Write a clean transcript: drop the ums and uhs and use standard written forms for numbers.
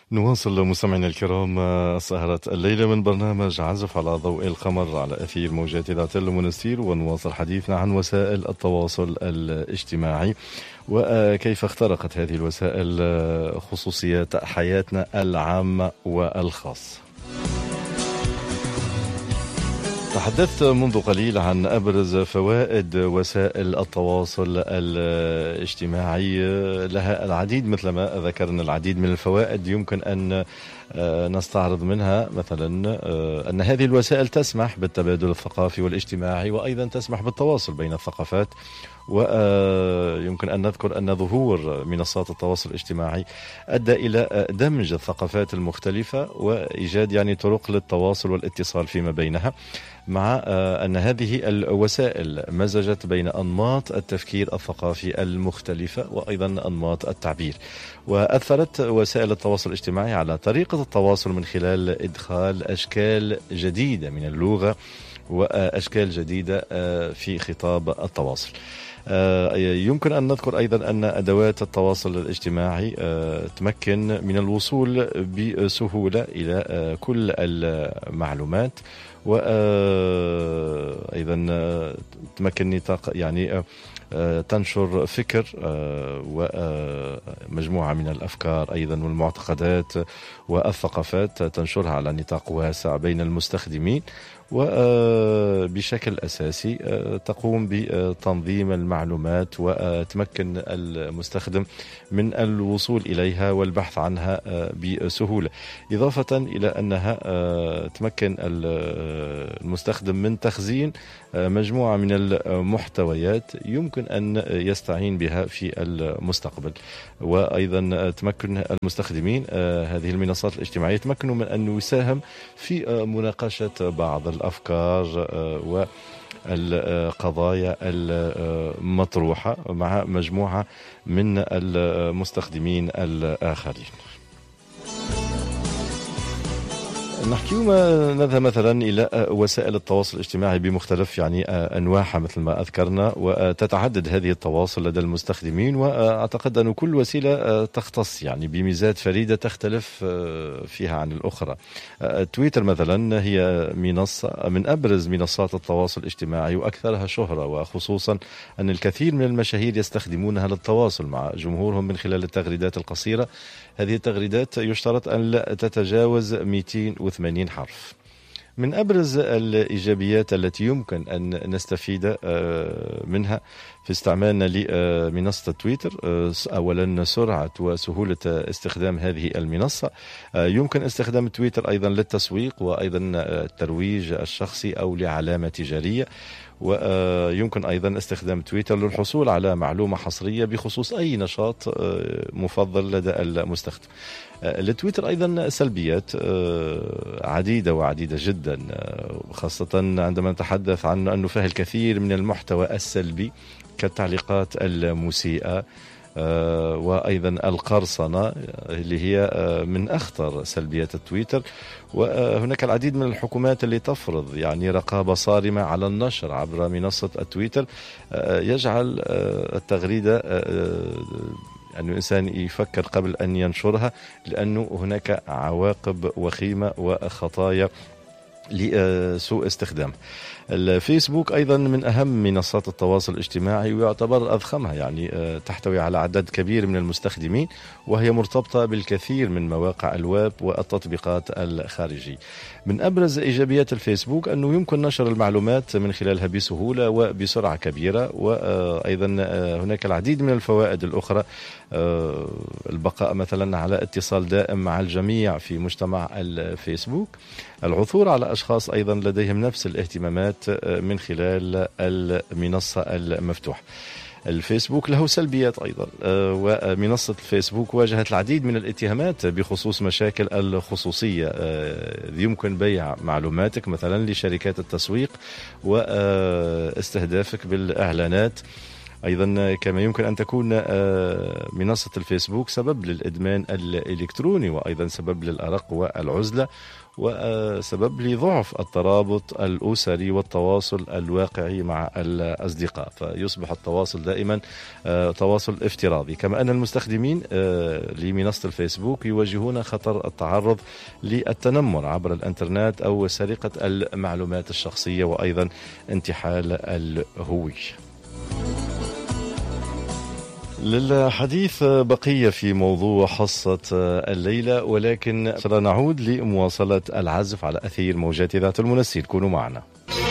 نواصل مستمعينا الكرام سهرة الليلة من برنامج عزف على ضوء القمر على أثير موجات إذاعة المنستير، ونواصل حديثنا عن وسائل التواصل الاجتماعي وكيف اخترقت هذه الوسائل خصوصيات حياتنا العامة والخاصة. تحدثت منذ قليل عن أبرز فوائد وسائل التواصل الاجتماعي، لها العديد مثل ما ذكرنا العديد من الفوائد يمكن أن نستعرض منها مثلا أن هذه الوسائل تسمح بالتبادل الثقافي والاجتماعي، وأيضا تسمح بالتواصل بين الثقافات. ويمكن أن نذكر أن ظهور منصات التواصل الاجتماعي أدى إلى دمج الثقافات المختلفة وإيجاد طرق للتواصل والاتصال فيما بينها، مع أن هذه الوسائل مزجت بين أنماط التفكير الثقافي المختلفة وأيضا أنماط التعبير. وأثرت وسائل التواصل الاجتماعي على طريقة التواصل من خلال إدخال أشكال جديدة من اللغة وأشكال جديدة في خطاب التواصل. يمكن أن نذكر أيضا أن أدوات التواصل الاجتماعي تمكن من الوصول بسهولة إلى كل المعلومات، وأيضا تمكن نطاق تنشر فكر ومجموعة من الأفكار أيضا والمعتقدات والثقافات، تنشرها على نطاق واسع بين المستخدمين، وبشكل أساسي تقوم بتنظيم المعلومات وتمكن المستخدم من الوصول إليها والبحث عنها بسهولة، إضافة إلى أنها تمكن المستخدم من تخزين مجموعة من المحتويات يمكن أن يستعين بها في المستقبل. وأيضا تمكن المستخدمين هذه المنصات الاجتماعية تمكنوا من أن يساهم في مناقشة بعض الأفكار والقضايا المطروحة مع مجموعة من المستخدمين الآخرين. نذهب مثلا إلى وسائل التواصل الاجتماعي بمختلف أنواعها مثل ما أذكرنا، وتتعدد هذه التواصل لدى المستخدمين، وأعتقد أن كل وسيلة تختص بميزات فريدة تختلف فيها عن الأخرى. تويتر مثلا هي منصة من أبرز منصات التواصل الاجتماعي وأكثرها شهرة، وخصوصا أن الكثير من المشاهير يستخدمونها للتواصل مع جمهورهم من خلال التغريدات القصيرة. هذه التغريدات يشترط أن لا تتجاوز 280 حرف. من أبرز الإيجابيات التي يمكن أن نستفيد منها في استعمالنا لمنصة تويتر، أولا سرعة وسهولة استخدام هذه المنصة. يمكن استخدام تويتر أيضا للتسويق وأيضا الترويج الشخصي أو لعلامة تجارية، ويمكن أيضا استخدام تويتر للحصول على معلومة حصرية بخصوص أي نشاط مفضل لدى المستخدم. لتويتر أيضا سلبيات عديدة وعديدة جدا، خاصة عندما نتحدث عن أنه فيه الكثير من المحتوى السلبي كالتعليقات المسيئة وأيضا القرصنة اللي هي من أخطر سلبيات التويتر. وهناك العديد من الحكومات اللي تفرض رقابة صارمة على النشر عبر منصة التويتر، يجعل التغريدة أن الإنسان يفكر قبل أن ينشرها، لأنه هناك عواقب وخيمة وخطايا لسوء استخدام. الفيسبوك أيضا من أهم منصات التواصل الاجتماعي ويعتبر أضخمها، تحتوي على عدد كبير من المستخدمين، وهي مرتبطة بالكثير من مواقع الويب والتطبيقات الخارجية. من أبرز إيجابيات الفيسبوك أنه يمكن نشر المعلومات من خلالها بسهولة وبسرعة كبيرة، وأيضا هناك العديد من الفوائد الأخرى، البقاء مثلا على اتصال دائم مع الجميع في مجتمع الفيسبوك، العثور على أشخاص أيضا لديهم نفس الاهتمامات من خلال المنصة المفتوحة. الفيسبوك له سلبيات أيضا، ومنصة الفيسبوك واجهت العديد من الاتهامات بخصوص مشاكل الخصوصية. يمكن بيع معلوماتك مثلا لشركات التسويق واستهدافك بالإعلانات أيضا كما يمكن أن تكون منصة الفيسبوك سبب للإدمان الإلكتروني، وأيضا سبب للأرق والعزلة، وسبب لضعف الترابط الأسري والتواصل الواقعي مع الأصدقاء، فيصبح التواصل دائما تواصل افتراضي. كما أن المستخدمين لمنصة الفيسبوك يواجهون خطر التعرض للتنمر عبر الإنترنت أو سرقة المعلومات الشخصية، وأيضا انتحال الهوية. للحديث بقية في موضوع حصة الليلة، ولكن سنعود لمواصلة العزف على أثير موجات إذاعة المنسين. كونوا معنا.